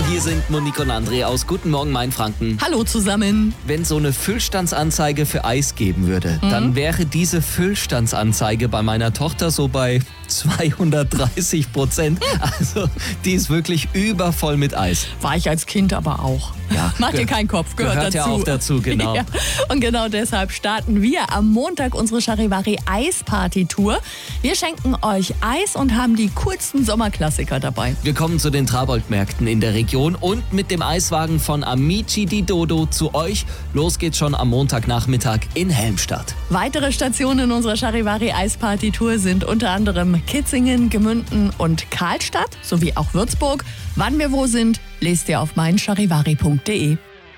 Hier sind Monique und André aus Guten Morgen Mainfranken. Hallo zusammen. Wenn so eine Füllstandsanzeige für Eis geben würde, dann wäre diese Füllstandsanzeige bei meiner Tochter so bei 230%. Also die ist wirklich übervoll mit Eis. War ich als Kind aber auch. Ja, Mach dir keinen Kopf, gehört dazu. ja auch dazu, genau. Ja. Und genau deshalb starten wir am Montag unsere Charivari Eisparty-Tour. Wir schenken euch Eis und haben die coolsten Sommerklassiker dabei. Wir kommen zu den Trabold-Märkten in der Region und mit dem Eiswagen von Amici di Dodo zu euch. Los geht's schon am Montagnachmittag in Helmstadt. Weitere Stationen in unserer Charivari Eisparty-Tour sind unter anderem Kitzingen, Gemünden und Karlstadt sowie auch Würzburg. Wann wir wo sind, lest ihr auf meincharivari.de.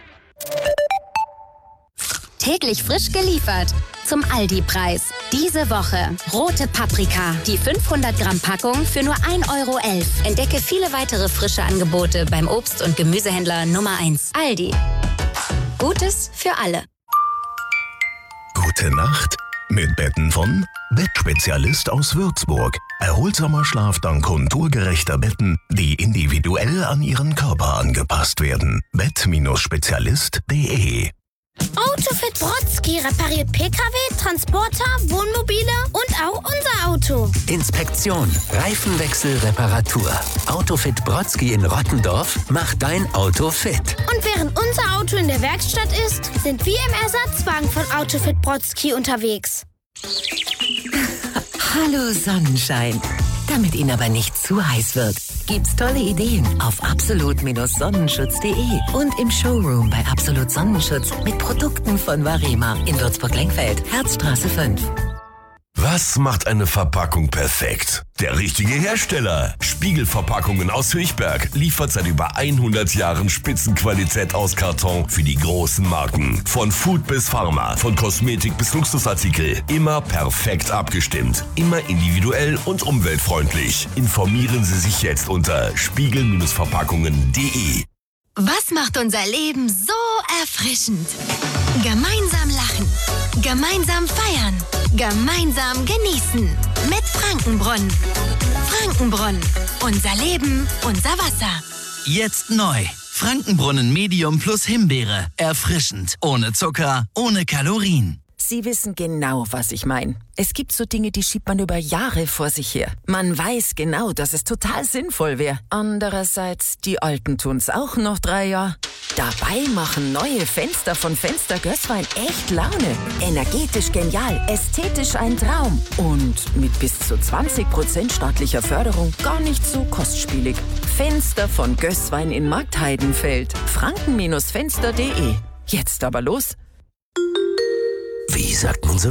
Täglich frisch geliefert. Zum Aldi-Preis. Diese Woche rote Paprika. Die 500 Gramm Packung für nur 1,11 Euro. Entdecke viele weitere frische Angebote beim Obst- und Gemüsehändler Nummer 1. Aldi. Gutes für alle. Gute Nacht mit Betten von Bettspezialist aus Würzburg. Erholsamer Schlaf dank konturgerechter Betten, die individuell an Ihren Körper angepasst werden. Bett-spezialist.de. Autofit Brodsky repariert Pkw, Transporter, Wohnmobile und auch unser Auto. Inspektion, Reifenwechsel, Reparatur. Autofit Brodsky in Rottendorf macht dein Auto fit. Und während unser Auto in der Werkstatt ist, sind wir im Ersatzwagen von Autofit Brodsky unterwegs. Hallo Sonnenschein. Damit Ihnen aber nicht zu heiß wird, gibt's tolle Ideen auf absolut-sonnenschutz.de und im Showroom bei Absolut Sonnenschutz mit Produkten von Varema in Würzburg-Lengfeld, Herzstraße 5. Was macht eine Verpackung perfekt? Der richtige Hersteller. Spiegelverpackungen aus Höchberg liefert seit über 100 Jahren Spitzenqualität aus Karton für die großen Marken. Von Food bis Pharma, von Kosmetik bis Luxusartikel. Immer perfekt abgestimmt. Immer individuell und umweltfreundlich. Informieren Sie sich jetzt unter spiegel-verpackungen.de. Was macht unser Leben so erfrischend? Gemeinsam lachen, gemeinsam feiern, gemeinsam genießen. Mit Frankenbrunnen. Frankenbrunnen. Unser Leben, unser Wasser. Jetzt neu. Frankenbrunnen Medium plus Himbeere. Erfrischend. Ohne Zucker, ohne Kalorien. Sie wissen genau, was ich meine. Es gibt so Dinge, die schiebt man über Jahre vor sich her. Man weiß genau, dass es total sinnvoll wäre. Andererseits, die Alten tun's auch noch 3 Jahre. Dabei machen neue Fenster von Fenster Gößwein echt Laune. Energetisch genial, ästhetisch ein Traum. Und mit bis zu 20% staatlicher Förderung gar nicht so kostspielig. Fenster von Gößwein in Marktheidenfeld. Franken-Fenster.de. Jetzt aber los. Wie sagt man so